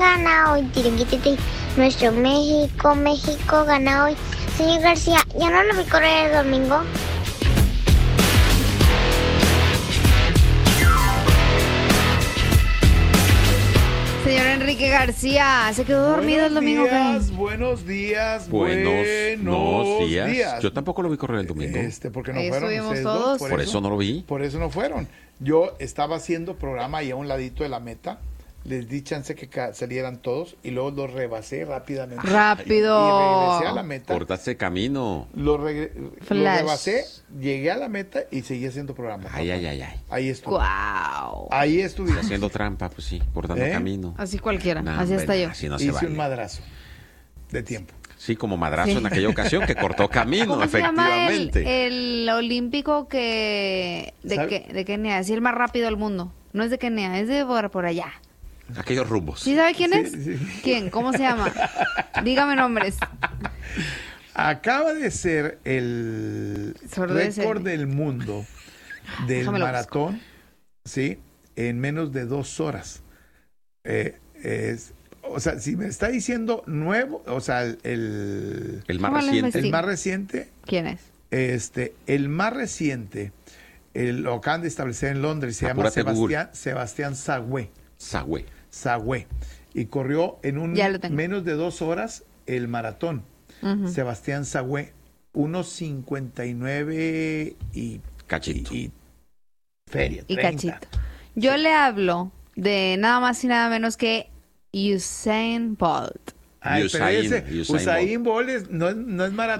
gana hoy, tiriquititi. Nuestro México gana hoy. Señor García, ¿ya no lo vi correr el domingo? Señor Enrique García, ¿se quedó dormido el domingo? Buenos días. Yo tampoco lo vi correr el domingo. Porque no Ahí fueron estuvimos ustedes todos. dos, Por eso no lo vi. Por eso no fueron. Yo estaba haciendo programa ahí a un ladito de la meta. Les di chance que salieran todos y luego los rebasé rápidamente. ¡Rápido! Y regresé a la meta. Cortaste camino. Lo Flash. rebasé, llegué a la meta y seguí haciendo programa. Ay. Ahí estuve. ¡Guau! Ahí estuve. Haciendo trampa, pues sí, cortando camino. Así cualquiera, No, así hasta hombre, yo. Así no se Hice vale. un madrazo de tiempo. Sí, como madrazo en aquella ocasión que cortó camino, ¿Cómo se llama efectivamente. el olímpico que de Kenia? Es el más rápido del mundo. No es de Kenia, es de por allá. Aquellos rumbos. ¿Sí sabe quién es? Sí. ¿Quién? ¿Cómo se llama? Dígame nombres. Acaba de ser el récord del mundo del Déjamelo maratón, ¿sí? En menos de 2 horas. O sea, si me está diciendo nuevo, o sea, el El más ¿Cómo lo reciente. el más reciente, ¿Quién es? el más reciente, lo acaban de establecer en Londres, se llama Apúrate, Sebastián Sagüe. Sagüe. Y corrió en Ya lo tengo. menos de 2 horas el maratón. Sebastián Sagüe, 1:59 y Cachito. y feria, Y 30. cachito. Yo le hablo de nada más y nada menos que Usain Bolt. Ay, pero Usain ese Bolt. Usain Bolt no es maratón.